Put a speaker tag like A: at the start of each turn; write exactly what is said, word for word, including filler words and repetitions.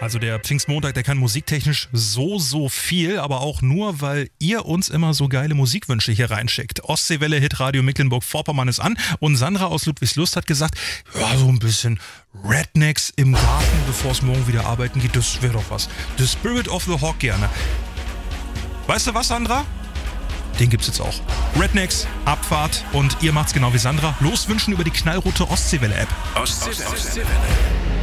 A: Also der Pfingstmontag, der kann musiktechnisch so, so viel, aber auch nur, weil ihr uns immer so geile Musikwünsche hier reinschickt. Ostseewelle, Hitradio Mecklenburg-Vorpommern ist an und Sandra aus Ludwigslust hat gesagt, ja, so ein bisschen Rednecks im Garten, bevor es morgen wieder arbeiten geht, das wäre doch was. The Spirit of the Hawk gerne. Weißt du was, Sandra? Den gibt's jetzt auch. Rednecks, Abfahrt und ihr macht's genau wie Sandra. Loswünschen über die knallrote Ostseewelle-App.
B: Ostseewelle. Ostseewelle.